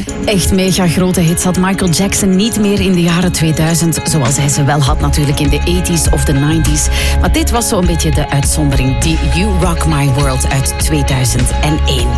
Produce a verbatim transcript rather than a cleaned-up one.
Echt mega grote hits had Michael Jackson niet meer in de jaren tweeduizend, zoals hij ze wel had natuurlijk in de tachtiger of de negentiger. Maar dit was zo'n beetje de uitzondering, die You Rock My World uit tweeduizend één.